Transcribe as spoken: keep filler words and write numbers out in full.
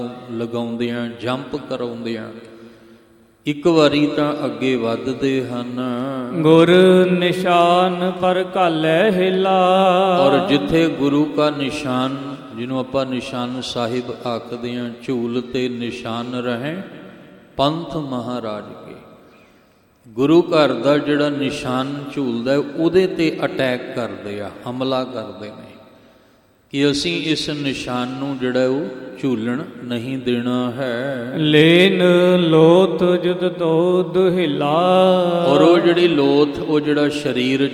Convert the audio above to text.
ਲਗਾਉਂਦਿਆਂ, jump ਕਰਾਉਂਦਿਆਂ ਇੱਕ ਵਾਰੀ ਤਾਂ ਅੱਗੇ ਵੱਧਦੇ ਹਨ। ਗੁਰ ਨਿਸ਼ਾਨ ਪਰ ਘਾਲੈ ਹਿਲਾ। ਔਰ ਜਿੱਥੇ ਗੁਰੂ ਕਾ ਨਿਸ਼ਾਨ, ਜਿਹਨੂੰ ਆਪਾਂ ਨਿਸ਼ਾਨ ਸਾਹਿਬ ਆਖਦੇ ਹਾਂ, ਝੂਲ ਤੇ ਨਿਸ਼ਾਨ ਰਹੇ ਪੰਥ ਮਹਾਰਾਜ ਕੇ। ਗੁਰੂ ਘਰ ਦਾ ਜਿਹੜਾ ਨਿਸ਼ਾਨ ਝੂਲਦਾ ਉਹਦੇ ਤੇ ਅਟੈਕ ਕਰਦੇ ਆ, ਹਮਲਾ ਕਰਦੇ ਨੇ ਕਿ ਅਸੀਂ ਇਸ ਨਿਸ਼ਾਨ ਨੂੰ ਜਿਹੜਾ ਉਹ ਝੂਲਣ ਨਹੀਂ ਦੇਣਾ ਹੈ। ਲੇਨ ਲੋਥ ਜੁਦ ਤੋ ਦੁਹਿਲਾ। ਔਰ ਉਹ ਜਿਹੜੀ ਲੋਥ, ਉਹ ਜਿਹੜਾ ਸਰੀਰ